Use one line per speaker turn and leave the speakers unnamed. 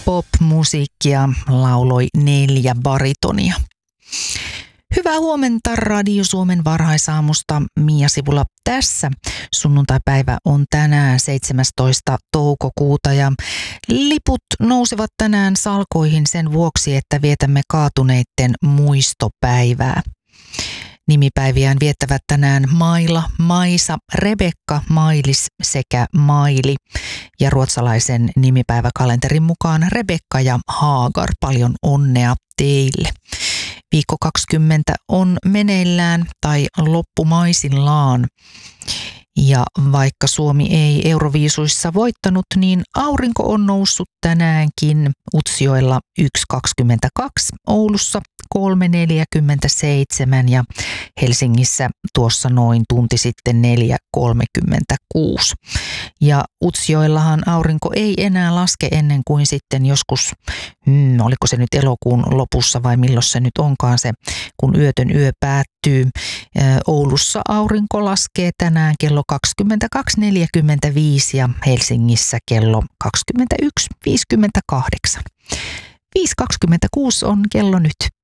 pop-musiikkia lauloi 4 baritonia. Hyvää huomenta Radio Suomen varhaisaamusta. Mia Sivula tässä. Sunnuntaipäivä on tänään 17. toukokuuta ja liput nousevat tänään salkoihin sen vuoksi, että vietämme kaatuneitten muistopäivää. Nimipäiviään viettävät tänään Maila, Maisa, Rebekka, Mailis sekä Maili. Ja ruotsalaisen nimipäiväkalenterin mukaan Rebekka ja Haagar. Paljon onnea teille. Viikko 20 on meneillään tai loppumaisillaan. Ja vaikka Suomi ei Euroviisuissa voittanut, niin aurinko on noussut tänäänkin Utsjoella 1.22, Oulussa 3.47 ja Helsingissä tuossa noin tunti sitten 4.36. Ja Utsjoellahan aurinko ei enää laske ennen kuin sitten joskus, oliko se nyt elokuun lopussa vai milloin se nyt onkaan se, kun yötön yö päättyy. Oulussa aurinko laskee tänään kello 22.45 ja Helsingissä kello 21.58. 5.26 on kello nyt.